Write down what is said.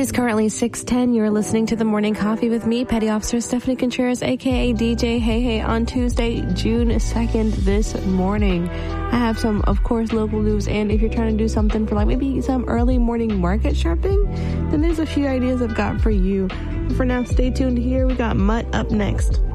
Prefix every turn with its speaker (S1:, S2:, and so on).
S1: is currently 6:10. You're listening to The Morning Coffee with me, Petty Officer Stephanie Contreras, a.k.a. DJ Hey Hey, on Tuesday, June 2nd this morning. I have some, of course, local news, and if you're trying to do something for like maybe some early morning market shopping, then there's a few ideas I've got for you. For now, stay tuned here. We got Mutt up next.